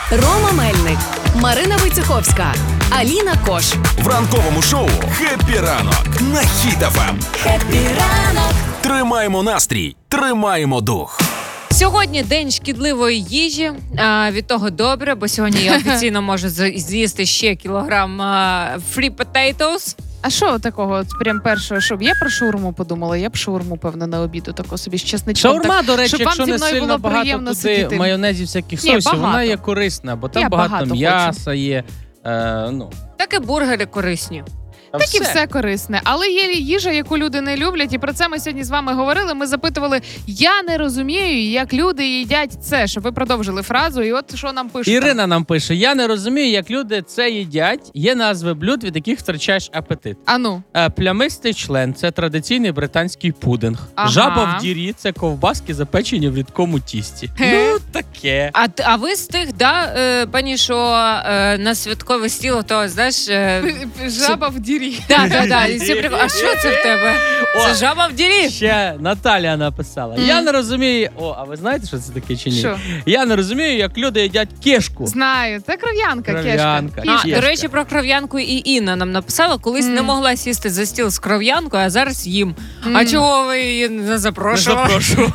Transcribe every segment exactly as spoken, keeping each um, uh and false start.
Рома Мельник, Марина Войцеховська, Аліна Кош. В ранковому шоу «Хеппі ранок» на Хіт еф ем. Хеппі ранок. Тримаємо настрій, тримаємо дух. Сьогодні день шкідливої їжі. А, від того добре, бо сьогодні я офіційно можу з'їсти ще кілограм а, free potatoes. А що такого, от прям першого, щоб я про шаурму подумала, я б шаурму, певно, на обіду таку собі з чесничком. Шаурма, так, до речі, щоб якщо вам зі не мною сильно було багато приємно туди сидіти. майонезів, всяких Ні, соусів, вона багато. є корисна, бо там Я багато багато м'яса є. Е, ну, Так і бургери корисні. там Так і все корисне. Але є їжа, яку люди не люблять, і про це ми сьогодні з вами говорили. Ми запитували, я не розумію, як люди їдять це, щоб ви продовжили фразу, і от що нам пишуть. Ірина нам пише, я не розумію, як люди це їдять. Є назви блюд, від яких втрачаєш апетит. А ну. Е, Плямистий член – це традиційний британський пудинг. Ага. Жаба в дірі – це ковбаски, запечені в рідкому тісті. Хе. Ну, таке. А, т- а ви з тих, да, е, пані, що е, на святкове стіло, то, знаєш... Е, Жаба в дірі. да, да, да, і всі прик- а що це в тебе? Це О. жаба в дірі? Ще Наталія написала. Мгм. Я не розумію... О, а ви знаєте, що це таке чи ні? Що? Я не розумію, як люди їдять кишку. Знаю, це кров'янка, Кров'янка. кешка. А, Кішка. до речі, про кров'янку і Інна нам написала, колись Мгм. не могла сісти за стіл з кров'янкою, а зараз їм. А Мгм. чого ви її не Не запрошували? запрошувала.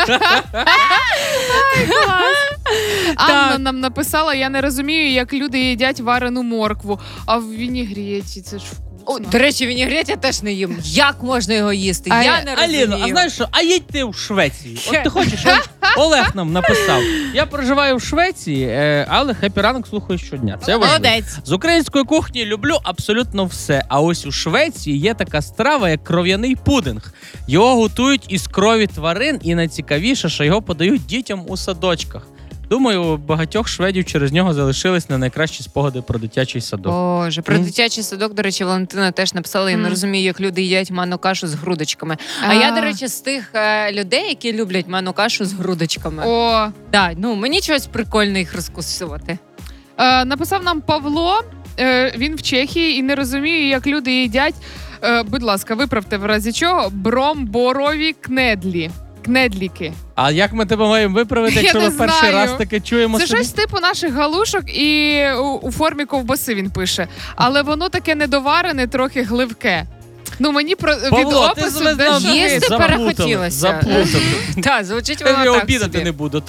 Анна нам написала, я не розумію, як люди їдять варену моркву, а в вінігреті це ж О, вкусно. до речі, вінігрет я теж не їм. Як можна його їсти? А я я- не розумію. Аліно, а знаєш що? А їдь ти в Швецію. От ти хочеш, от Олег нам написав. Я проживаю в Швеції, е, але хеппі ранок слухаю щодня. Це важливо. Молодець. З української кухні люблю абсолютно все. А ось у Швеції є така страва, як кров'яний пудинг. Його готують із крові тварин, і найцікавіше, що його подають дітям у садочках. Думаю, у багатьох шведів через нього залишились не найкращі спогади про дитячий садок. Боже, про Мгм. дитячий садок, до речі, Валентина теж написала, я не Мгм. розумію, як люди їдять манну кашу з грудочками. А, А. я, до речі, з тих е, людей, які люблять манну кашу з грудочками. О, Да, ну, мені щось прикольне їх розкусувати. е, написав нам Павло, е, він в Чехії і не розуміє, як люди їдять, е, будь ласка, виправте в разі чого, бромборові кнедлі. Кнедліки. А як ми тебе маємо виправити, Я якщо не ми перший знаю. раз таке чуємо? Це собі? щось типу наших галушок і у, у формі ковбаси він пише. Але воно таке недоварене, трохи гливке. Ну мені про від Павло, ти опису звезда дещо Їсти видно. заплутали, перехотілося. заплутали. Так, звучить Я воно так обідати собі. не буду.